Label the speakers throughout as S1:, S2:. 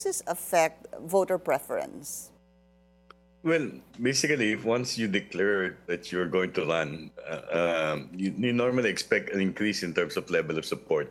S1: this affect voter preference?
S2: Well, basically, if once you declare that you're going to run, you normally expect an increase in terms of level of support.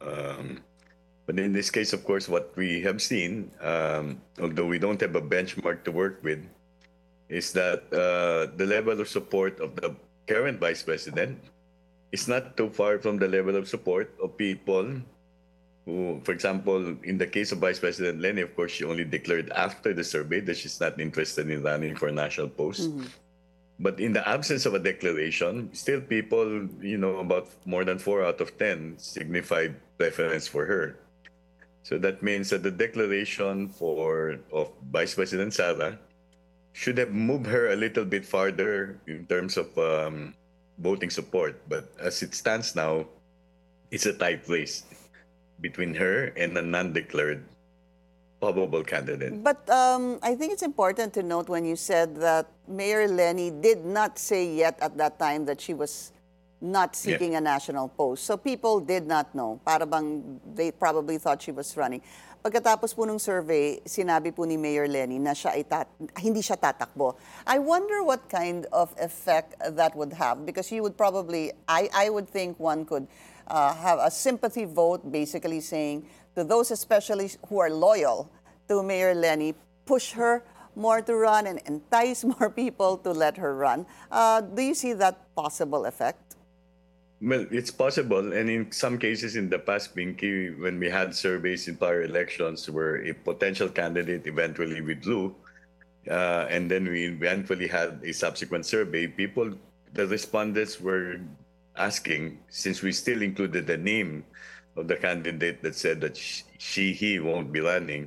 S2: But in this case, of course, what we have seen, although we don't have a benchmark to work with, is that the level of support of the current vice president is not too far from the level of support of people who, for example, in the case of Vice President Lenny, of course, she only declared after the survey that she's not interested in running for a national post. But in the absence of a declaration, still people, about more than 4 out of 10 signified preference for her. So that means that the declaration of Vice President Sara should have moved her a little bit farther in terms of voting support. But as it stands now, it's a tight race between her and a non-declared probable candidate.
S1: But I think it's important to note when you said that Mayor Lenny did not say yet at that time that she was not seeking a national post. So people did not know. Para bang they probably thought she was running. Pagkatapos po nung survey, sinabi po ni Mayor Lenny na siya ay hindi siya tatakbo. I wonder what kind of effect that would have, because you would probably, I would think one could have a sympathy vote, basically saying to those especially who are loyal to Mayor Lenny, push her more to run and entice more people to let her run. Do you see that possible effect?
S2: Well, it's possible, and in some cases in the past, Pinky, when we had surveys in prior elections where a potential candidate eventually withdrew, and then we eventually had a subsequent survey, the respondents were asking, since we still included the name of the candidate that said that he won't be running,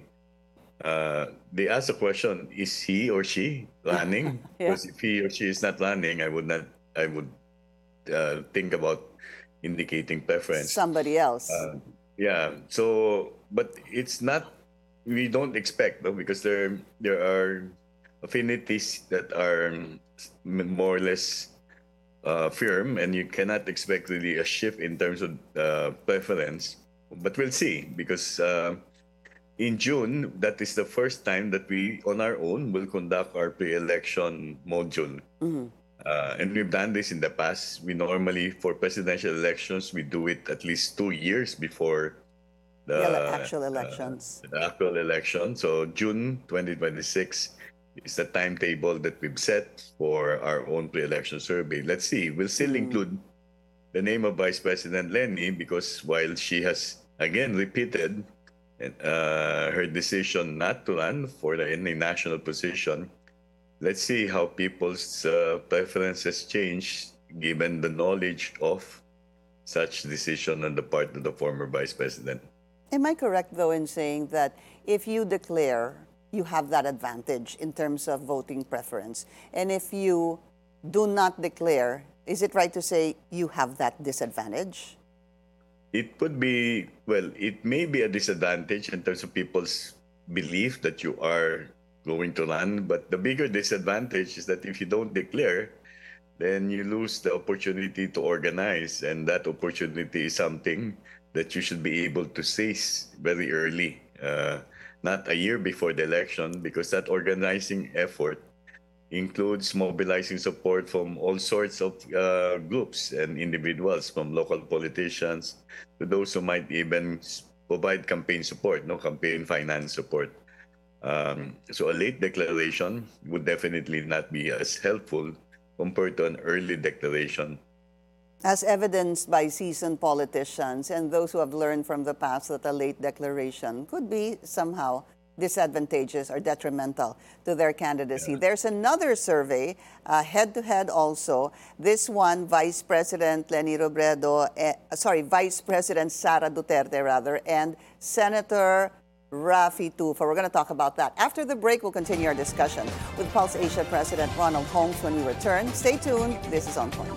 S2: they asked the question, is he or she running? Because if he or she is not running, I would think about indicating preference.
S1: Somebody else.
S2: So, but it's not, we don't expect, because there are affinities that are more or less firm, and you cannot expect really a shift in terms of preference. But we'll see, because in June, that is the first time that we, on our own, will conduct our pre-election module. And we've done this in the past. We normally, for presidential elections, we do it at least 2 years before
S1: the actual elections.
S2: The actual election. So June 2026 is the timetable that we've set for our own pre-election survey. Let's see. We'll still include the name of Vice President Lenny, because while she has, again, repeated her decision not to run for any national position, let's see how people's preferences change given the knowledge of such decision on the part of the former vice president.
S1: Am I correct, though, in saying that if you declare, you have that advantage in terms of voting preference, and if you do not declare, is it right to say you have that disadvantage?
S2: It could be, well, it may be a disadvantage in terms of people's belief that you are going to run, but the bigger disadvantage is that if you don't declare, then you lose the opportunity to organize, and that opportunity is something that you should be able to seize very early, not a year before the election, because that organizing effort includes mobilizing support from all sorts of groups and individuals, from local politicians to those who might even provide campaign support, campaign finance support. So a late declaration would definitely not be as helpful compared to an early declaration.
S1: As evidenced by seasoned politicians and those who have learned from the past that a late declaration could be somehow disadvantageous or detrimental to their candidacy. There's another survey, head-to-head also. This one, Vice President Leni Robredo, Vice President Sara Duterte, rather, and Senator Raffy Tulfo. We're going to talk about that. After the break, we'll continue our discussion with Pulse Asia President Ronald Holmes when we return. Stay tuned. This is On Point.